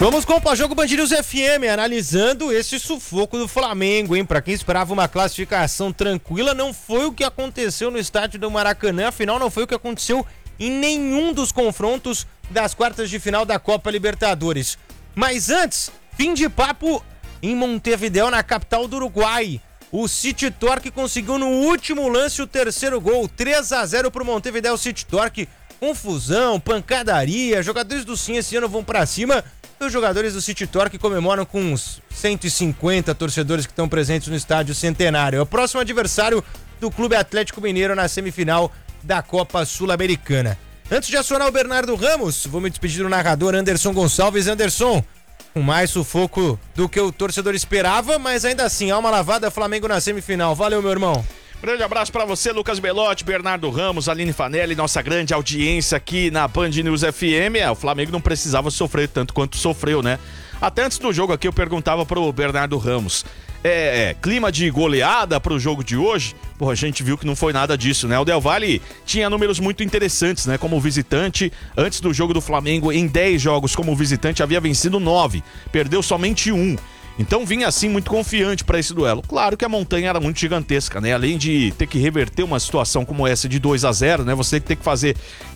Vamos com o Pós-Jogo Band News FM, analisando esse sufoco do Flamengo, hein? Pra quem esperava uma classificação tranquila, não foi o que aconteceu no estádio do Maracanã, afinal não foi o que aconteceu em nenhum dos confrontos das quartas de final da Copa Libertadores. Mas antes, fim de papo em Montevidéu, na capital do Uruguai. O City Torque conseguiu no último lance o terceiro gol, 3-0 pro Montevidéu City Torque. Confusão, pancadaria, jogadores do Sim esse ano vão pra cima. Os jogadores do City Torque comemoram com uns 150 torcedores que estão presentes no estádio Centenário. É o próximo adversário do Clube Atlético Mineiro na semifinal da Copa Sul-Americana. Antes de acionar o Bernardo Ramos, vou me despedir do narrador Anderson Gonçalves. Anderson, com mais sufoco do que o torcedor esperava, mas ainda assim, há uma lavada, Flamengo na semifinal. Valeu, meu irmão. Grande abraço pra você, Lucas Belotti, Bernardo Ramos, Aline Fanelli, nossa grande audiência aqui na Band News FM. O Flamengo não precisava sofrer tanto quanto sofreu, né? Até antes do jogo aqui eu perguntava pro Bernardo Ramos, clima de goleada pro jogo de hoje? Pô, a gente viu que não foi nada disso, né? O Del Valle tinha números muito interessantes, né? Como visitante, antes do jogo do Flamengo, em 10 jogos como visitante, havia vencido 9, perdeu somente 1. Então vinha assim muito confiante para esse duelo. Claro que a montanha era muito gigantesca, né? Além de ter que reverter uma situação como essa de 2-0, né? Você tem que fazer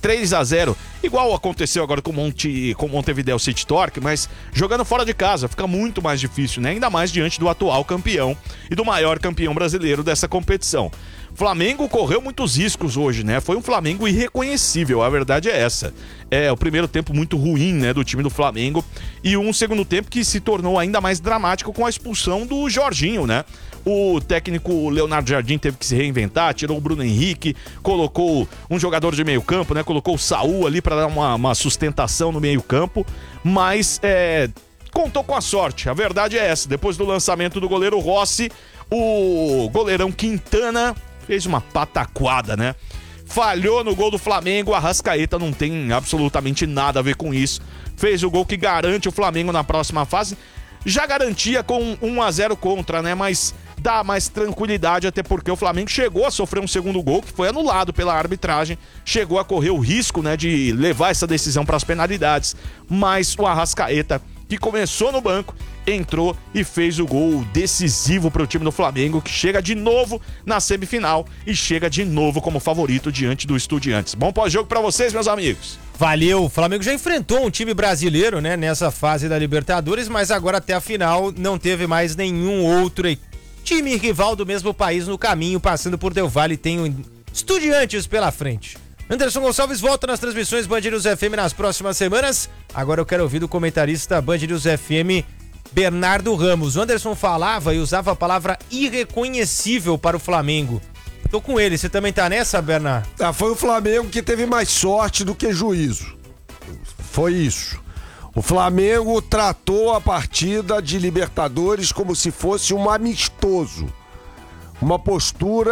3-0, igual aconteceu agora com o Montevidéu City Torque, mas jogando fora de casa fica muito mais difícil, né? Ainda mais diante do atual campeão e do maior campeão brasileiro dessa competição. Flamengo correu muitos riscos hoje, né? Foi um Flamengo irreconhecível, a verdade é essa. É o primeiro tempo muito ruim, né, do time do Flamengo, e um segundo tempo que se tornou ainda mais dramático com a expulsão do Jorginho, né? O técnico Leonardo Jardim teve que se reinventar, tirou o Bruno Henrique, colocou um jogador de meio campo, né? Colocou o Saúl ali para dar uma sustentação no meio campo, mas contou com a sorte, a verdade é essa. Depois do lançamento do goleiro Rossi, o goleirão Quintana fez uma pataquada, né? Falhou no gol do Flamengo, a Arrascaeta não tem absolutamente nada a ver com isso. Fez o gol que garante o Flamengo na próxima fase. Já garantia com 1-0 contra, né? Mas dá mais tranquilidade, até porque o Flamengo chegou a sofrer um segundo gol, que foi anulado pela arbitragem. Chegou a correr o risco, né, de levar essa decisão para as penalidades. Mas o Arrascaeta, que começou no banco, entrou e fez o gol decisivo para o time do Flamengo, que chega de novo na semifinal e chega de novo como favorito diante do Estudiantes. Bom pós-jogo para vocês, meus amigos. Valeu, o Flamengo já enfrentou um time brasileiro, né, nessa fase da Libertadores, mas agora até a final não teve mais nenhum outro time rival do mesmo país no caminho, passando por Del Valle, tem um Estudiantes pela frente. Anderson Gonçalves volta nas transmissões Band News FM nas próximas semanas. Agora eu quero ouvir do comentarista Band News FM, Bernardo Ramos. O Anderson falava e usava a palavra irreconhecível para o Flamengo. Tô com ele, você também tá nessa, Bernardo? Foi o Flamengo que teve mais sorte do que juízo. Foi isso. O Flamengo tratou a partida de Libertadores como se fosse um amistoso. Uma postura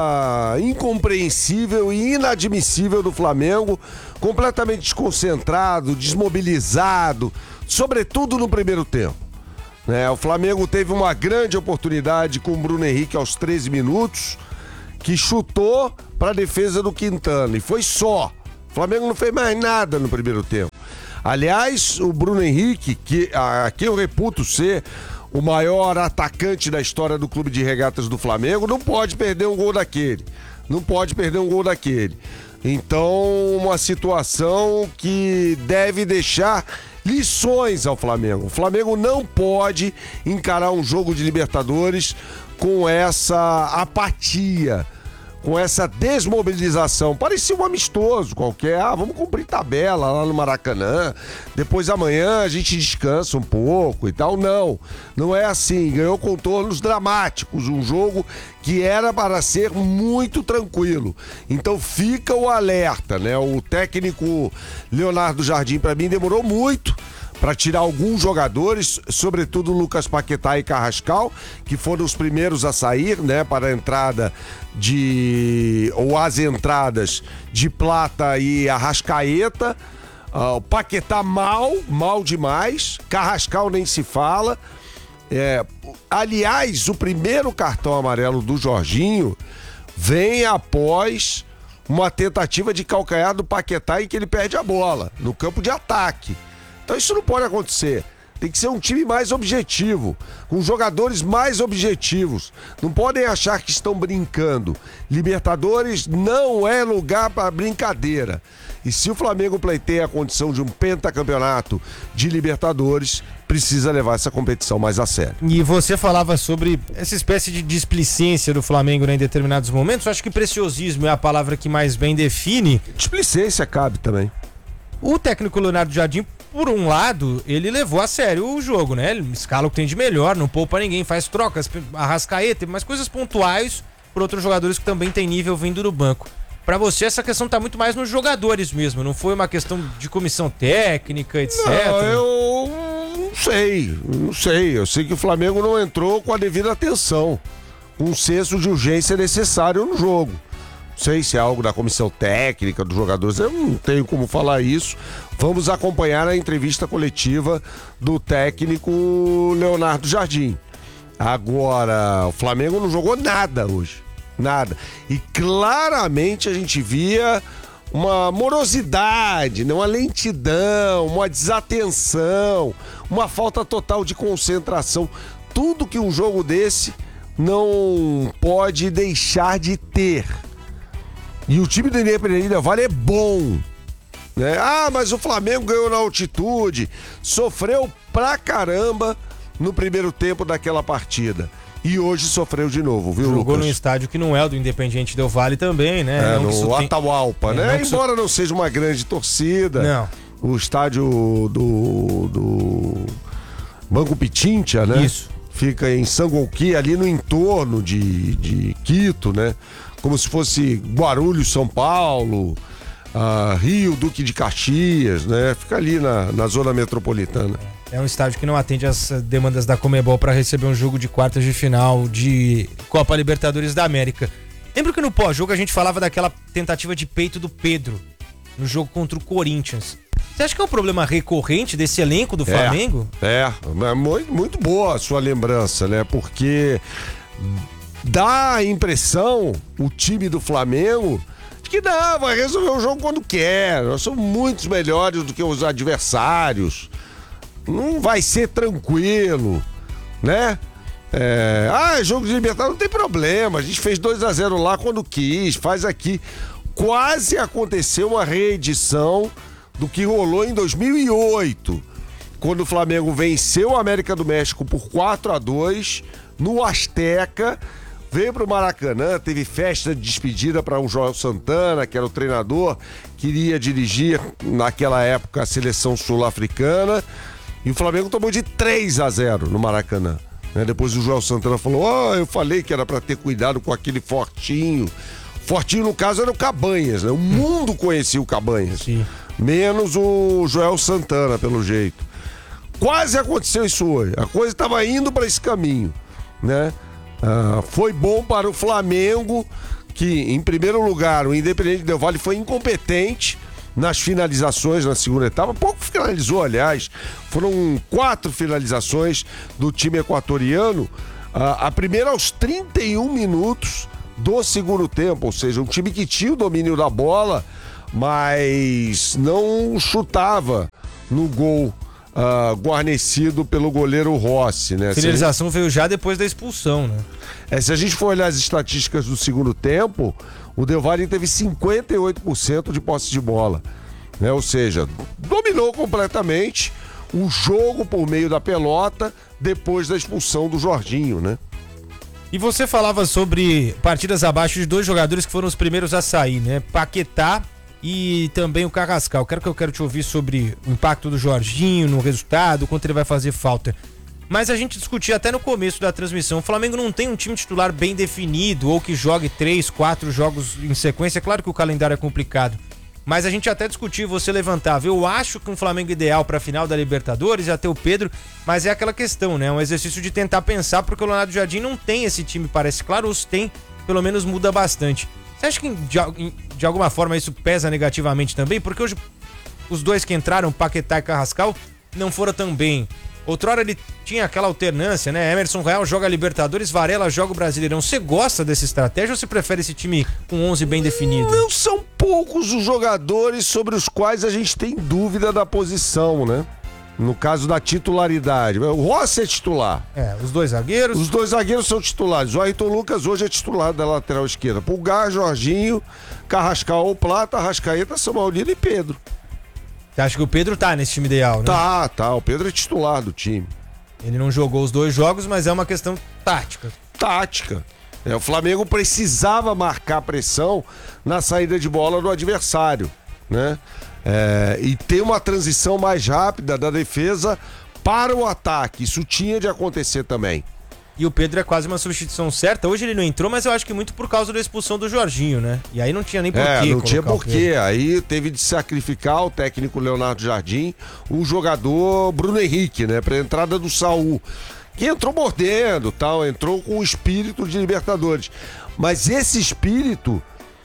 incompreensível e inadmissível do Flamengo, completamente desconcentrado, desmobilizado, sobretudo no primeiro tempo. O Flamengo teve uma grande oportunidade com o Bruno Henrique aos 13 minutos, que chutou para a defesa do Quintana, e foi só. O Flamengo não fez mais nada no primeiro tempo. Aliás, o Bruno Henrique, que aqui eu reputo ser o maior atacante da história do Clube de Regatas do Flamengo, não pode perder um gol daquele. Não pode perder um gol daquele. Então, uma situação que deve deixar lições ao Flamengo. O Flamengo não pode encarar um jogo de Libertadores com essa apatia, com essa desmobilização. Parecia um amistoso qualquer. Vamos cumprir tabela lá no Maracanã. Depois amanhã a gente descansa um pouco e tal. Não é assim. Ganhou contornos dramáticos. Um jogo que era para ser muito tranquilo. Então fica o alerta, né? O técnico Leonardo Jardim, para mim, demorou muito para tirar alguns jogadores, sobretudo Lucas Paquetá e Carrascal, que foram os primeiros a sair, né, para a entrada ou as entradas de Plata e Arrascaeta. O Paquetá mal demais, Carrascal nem se fala. Aliás, o primeiro cartão amarelo do Jorginho vem após uma tentativa de calcanhar do Paquetá em que ele perde a bola no campo de ataque. Então isso não pode acontecer. Tem que ser um time mais objetivo, com jogadores mais objetivos. Não podem achar que estão brincando. Libertadores não é lugar para brincadeira. E se o Flamengo pleiteia a condição de um pentacampeonato de Libertadores, precisa levar essa competição mais a sério. E você falava sobre essa espécie de displicência do Flamengo, né, em determinados momentos. Eu acho que preciosismo é a palavra que mais bem define. Displicência cabe também. O técnico Leonardo Jardim, por um lado, ele levou a sério o jogo, né? Ele escala o que tem de melhor, não poupa ninguém, faz trocas, Arrascaeta, mas coisas pontuais por outros jogadores que também tem nível vindo do banco. Pra você, essa questão tá muito mais nos jogadores mesmo, não foi uma questão de comissão técnica, etc. Não, eu não sei. Eu sei que o Flamengo não entrou com a devida atenção, com um senso de urgência necessário no jogo. Não sei se é algo da comissão técnica dos jogadores, eu não tenho como falar isso. Vamos acompanhar a entrevista coletiva do técnico Leonardo Jardim. Agora, o Flamengo não jogou nada hoje. Nada. E claramente a gente via uma morosidade, uma lentidão, uma desatenção, uma falta total de concentração. Tudo que um jogo desse não pode deixar de ter. E o time do Independente Del Valle é bom, né? Ah, mas o Flamengo ganhou na altitude, sofreu pra caramba no primeiro tempo daquela partida. E hoje sofreu de novo, viu, Lucas? Jogou num estádio que não é o do Independiente Del Valle também, né? No Atahualpa, né? Embora não seja uma grande torcida. Não. O estádio do Banco Pichincha, né? Isso. Fica em Sangolquí, ali no entorno de Quito, né? Como se fosse Guarulhos, São Paulo, Rio, Duque de Caxias, né? Fica ali na zona metropolitana. É um estádio que não atende às demandas da Conmebol para receber um jogo de quartas de final de Copa Libertadores da América. Lembra que no pós-jogo a gente falava daquela tentativa de peito do Pedro no jogo contra o Corinthians? Você acha que é um problema recorrente desse elenco do Flamengo? É muito boa a sua lembrança, né? Porque dá a impressão, o time do Flamengo, de que não, vai resolver o jogo quando quer. Nós somos muito melhores do que os adversários. Não vai ser tranquilo, né? Jogo de Libertadores não tem problema. A gente fez 2-0 lá quando quis, faz aqui. Quase aconteceu uma reedição do que rolou em 2008, quando o Flamengo venceu o América do México por 4-2 no Azteca. Veio pro Maracanã, teve festa de despedida para o Joel Santana, que era o treinador, queria dirigir naquela época a seleção sul-africana. E o Flamengo tomou de 3-0 no Maracanã. Depois o Joel Santana falou: eu falei que era para ter cuidado com aquele Fortinho. Fortinho, no caso, era o Cabanhas, né? O mundo conhecia o Cabanhas. Sim. Menos o Joel Santana, pelo jeito. Quase aconteceu isso hoje. A coisa estava indo para esse caminho, né? Foi bom para o Flamengo, que, em primeiro lugar, o Independiente Del Valle foi incompetente nas finalizações na segunda etapa. Pouco finalizou, aliás. Foram 4 finalizações do time equatoriano. A primeira aos 31 minutos do segundo tempo. Ou seja, um time que tinha o domínio da bola, mas não chutava no gol guarnecido pelo goleiro Rossi, né? A finalização veio já depois da expulsão, né? Se a gente for olhar as estatísticas do segundo tempo, o Del Valle teve 58% de posse de bola, né? Ou seja, dominou completamente o jogo por meio da pelota depois da expulsão do Jorginho, né? E você falava sobre partidas abaixo de 2 jogadores que foram os primeiros a sair, né? Paquetá e também o Carrascal. Eu quero te ouvir sobre o impacto do Jorginho no resultado, quanto ele vai fazer falta. Mas a gente discutia até no começo da transmissão, o Flamengo não tem um time titular bem definido ou que jogue 3, 4 jogos em sequência. Claro que o calendário é complicado, mas a gente até discutiu, você levantava. Eu acho que um Flamengo ideal para a final da Libertadores é ter o Pedro, mas é aquela questão, né? Um exercício de tentar pensar, porque o Leonardo Jardim não tem esse time, parece. Claro, os tem, pelo menos muda bastante. Você acha que de alguma forma isso pesa negativamente também? Porque hoje os dois que entraram, Paquetá e Carrascal, não foram tão bem. Outrora ele tinha aquela alternância, né? Emerson Royal joga Libertadores, Varela joga o Brasileirão. Você gosta dessa estratégia ou você prefere esse time com 11 bem definido? Não são poucos os jogadores sobre os quais a gente tem dúvida da posição, né? No caso da titularidade. O Rossi é titular. Os dois zagueiros. Os dois zagueiros são titulares. O Ayrton Lucas hoje é titular da lateral esquerda. Pulgar, Jorginho, Carrascal ou Plata, Arrascaeta, Samuelino e Pedro. Você acha que o Pedro tá nesse time ideal, né? Tá. O Pedro é titular do time. Ele não jogou os 2 jogos, mas é uma questão tática. O Flamengo precisava marcar pressão na saída de bola do adversário, né? E ter uma transição mais rápida da defesa para o ataque. Isso tinha de acontecer também. E o Pedro é quase uma substituição certa. Hoje ele não entrou, mas eu acho que muito por causa da expulsão do Jorginho, né? E aí não tinha nem porquê. Não tinha porquê. Aí teve de sacrificar o técnico Leonardo Jardim, o jogador Bruno Henrique, né? Pra entrada do Saul, que entrou mordendo, tal, entrou com o espírito de Libertadores. Mas esse espírito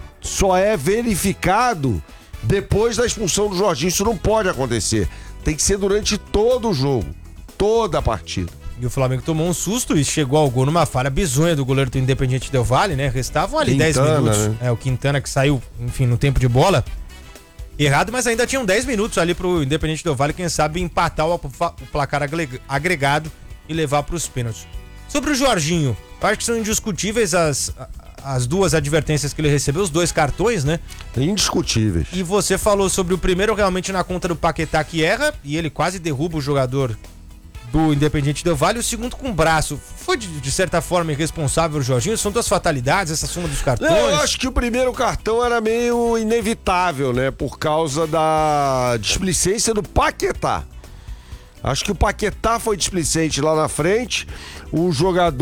só é verificado depois da expulsão do Jorginho. Isso não pode acontecer. Tem que ser durante todo o jogo, toda a partida. E o Flamengo tomou um susto e chegou ao gol numa falha bizonha do goleiro do Independiente Del Valle, né? Restavam ali Quintana, 10 minutos. né? O Quintana que saiu, enfim, no tempo de bola. Errado, mas ainda tinham 10 minutos ali pro Independiente Del Valle, quem sabe empatar o placar agregado e levar pros pênaltis. Sobre o Jorginho, eu acho que são indiscutíveis as 2 advertências que ele recebeu, os 2 cartões, né? Indiscutíveis. E você falou sobre o primeiro realmente na conta do Paquetá que erra, e ele quase derruba o jogador do Independiente Del Valle, o segundo com o braço. Foi de certa forma irresponsável o Jorginho? São 2 fatalidades, essa soma dos cartões? Não, eu acho que o primeiro cartão era meio inevitável, né? Por causa da displicência do Paquetá. Acho que o Paquetá foi displicente lá na frente. O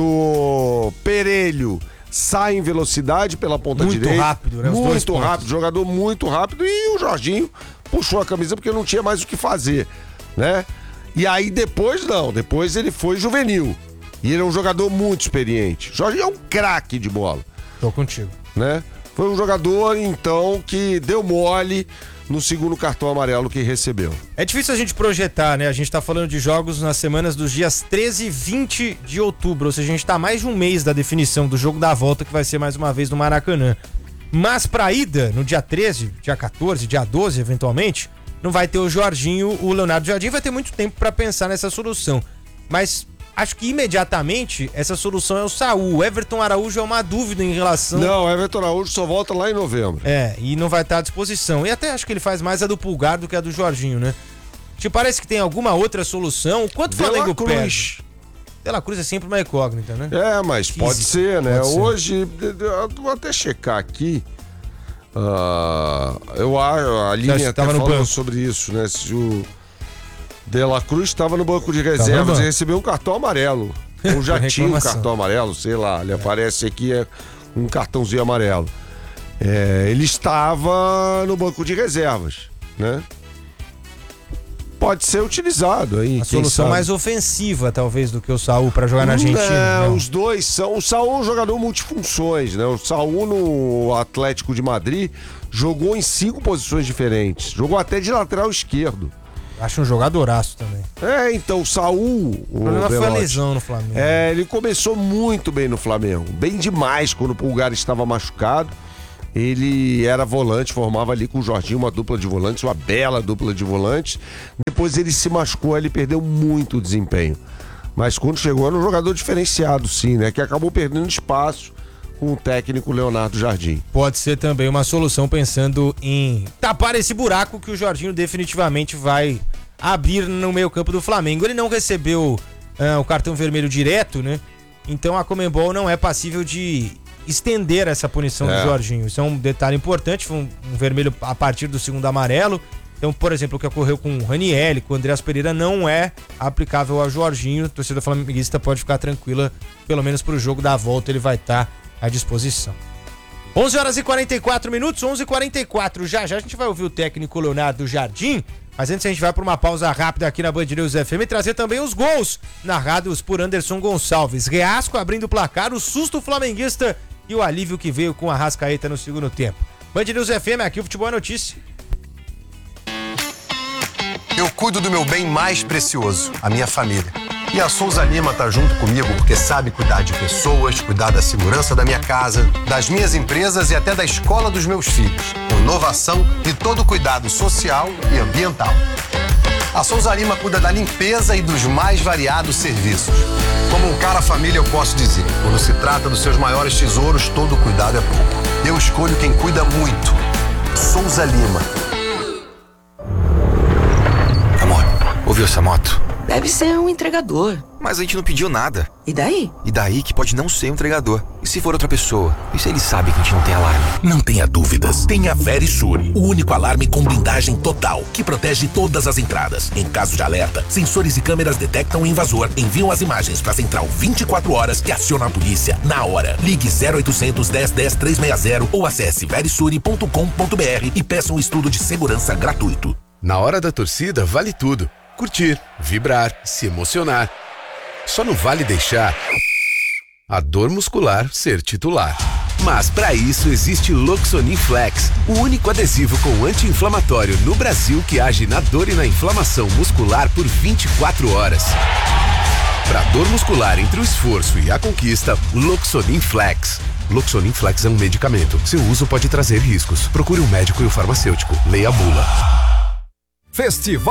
jogador Perelho sai em velocidade pela ponta direita. Muito rápido, né? Muito rápido, jogador muito rápido. E o Jorginho puxou a camisa porque não tinha mais o que fazer, né? E aí depois ele foi juvenil. E ele é um jogador muito experiente. Jorginho é um craque de bola. Tô contigo. Né? Foi um jogador, então, que deu mole no segundo cartão amarelo que recebeu. É difícil a gente projetar, né? A gente tá falando de jogos nas semanas dos dias 13 e 20 de outubro. Ou seja, a gente tá a mais de um mês da definição do jogo da volta, que vai ser mais uma vez no Maracanã. Mas pra ida, no dia 13, dia 14, dia 12, eventualmente, não vai ter o Jorginho, o Leonardo Jardim vai ter muito tempo pra pensar nessa solução. Mas acho que imediatamente essa solução é o Saul. O Everton Araújo é uma dúvida em relação... Não, o Everton Araújo só volta lá em novembro. E não vai estar à disposição. E até acho que ele faz mais a do Pulgar do que a do Jorginho, né? Te parece que tem alguma outra solução? Quanto o Flamengo perde? De La Cruz é sempre uma incógnita, né? Mas pode ser, né? Pode ser. Hoje, eu vou até checar aqui. A linha até falou sobre isso, né? Se o De La Cruz estava no banco de reservas e recebeu um cartão amarelo. Ou já tinha um cartão amarelo, sei lá. Ele aparece aqui um cartãozinho amarelo. Ele estava no banco de reservas, né? Pode ser utilizado aí. A solução mais ofensiva, talvez, do que o Saul para jogar na Argentina. Não, os dois são. O Saul é um jogador multifunções, né? O Saul no Atlético de Madrid jogou em 5 posições diferentes. Jogou até de lateral esquerdo. Acho um jogadoraço também. Então o Saul. O problema foi a lesão no Flamengo. Ele começou muito bem no Flamengo. Bem demais quando o Pulgar estava machucado. Ele era volante, formava ali com o Jorginho uma dupla de volantes, uma bela dupla de volantes. Depois ele se machucou, ele perdeu muito desempenho. Mas quando chegou era um jogador diferenciado, sim, né? Que acabou perdendo espaço com o técnico Leonardo Jardim. Pode ser também uma solução pensando em tapar esse buraco que o Jorginho definitivamente vai abrir no meio-campo do Flamengo. Ele não recebeu o cartão vermelho direto, né? Então a Conmebol não é passível de estender essa punição do Jorginho. Isso é um detalhe importante, foi um vermelho a partir do segundo amarelo. Então, por exemplo, o que ocorreu com o Ranieri, com o Andreas Pereira, não é aplicável ao Jorginho. A torcida flamenguista pode ficar tranquila, pelo menos pro jogo da volta ele vai estar à disposição. 11h44, 11h44. Já a gente vai ouvir o técnico Leonardo Jardim, mas antes a gente vai para uma pausa rápida aqui na Band News FM e trazer também os gols narrados por Anderson Gonçalves. Reasco abrindo o placar, o susto flamenguista e o alívio que veio com a Arrascaeta no segundo tempo. Band News FM, aqui o Futebol é Notícia. Eu cuido do meu bem mais precioso, a minha família. E a Souza Lima tá junto comigo porque sabe cuidar de pessoas, cuidar da segurança da minha casa, das minhas empresas e até da escola dos meus filhos. Com inovação e todo cuidado social e ambiental. A Souza Lima cuida da limpeza e dos mais variados serviços. Como um cara família, eu posso dizer, quando se trata dos seus maiores tesouros, todo cuidado é pouco. Eu escolho quem cuida muito. Souza Lima. Amor, ouviu essa moto? Deve ser um entregador. Mas a gente não pediu nada. E daí? E daí que pode não ser um entregador. E se for outra pessoa? E se ele sabe que a gente não tem alarme? Não tenha dúvidas. Tenha Verisure, o único alarme com blindagem total, que protege todas as entradas. Em caso de alerta, sensores e câmeras detectam o invasor, enviam as imagens para a central 24 horas e aciona a polícia na hora. Ligue 0800 10 10 360 ou acesse verisure.com.br e peça um estudo de segurança gratuito. Na hora da torcida, vale tudo. Curtir, vibrar, se emocionar. Só não vale deixar a dor muscular ser titular. Mas para isso existe Loxonin Flex, o único adesivo com anti-inflamatório no Brasil que age na dor e na inflamação muscular por 24 horas. Para dor muscular entre o esforço e a conquista, Loxonin Flex. Loxonin Flex é um medicamento. Seu uso pode trazer riscos. Procure um médico e um farmacêutico. Leia a bula. Festival